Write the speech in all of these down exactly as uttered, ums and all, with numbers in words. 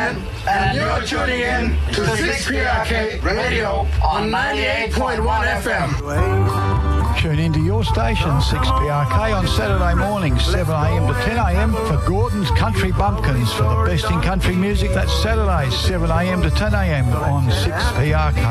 Brian, and you're tuning in to six P R K Radio on ninety-eight point one F M. Tune into your station, six P R K, on Saturday mornings, seven a m to ten a m for Gordon's Country Bumpkins. For the best in country music, that's Saturdays, seven a m to ten a m on six P R K.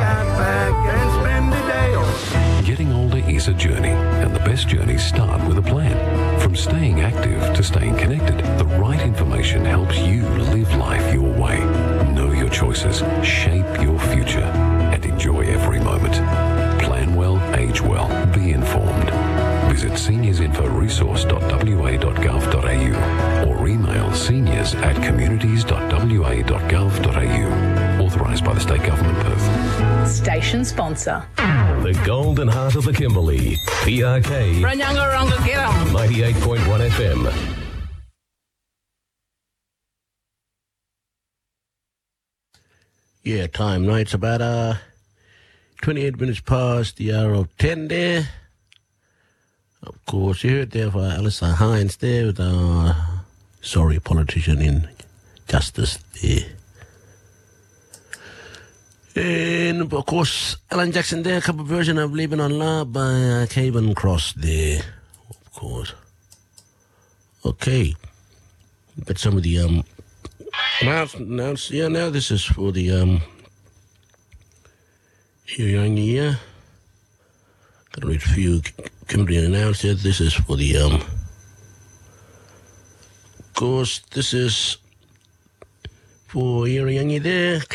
Getting older is a journey, and the best journeys start with a plan. From staying active to staying connected, the right information helps you live life your way. Know your choices, shape your future, and enjoy every moment. Plan well, age well, be informed. Visit seniors info resource dot w a dot gov dot a u or email seniors at communities dot w a dot gov dot a u. Authorised by the State Government, Perth. Station sponsor. The Golden Heart of the Kimberley, P R K, ninety-eight point one F M. Yeah, time now. It's about uh, twenty-eight minutes past the hour of ten there. Of course, you heard there for Alissa Hines there with our sorry politician in Justice there. And, of course, Alan Jackson there, a cover version of Living on Love by uh, Cavan Cross there, of course. Okay. Got some of the, um, announce, announce, yeah, now this is for the, um, young year. Got to read a few Kimberley announcements. This is for the, um, of course, this is for young year there.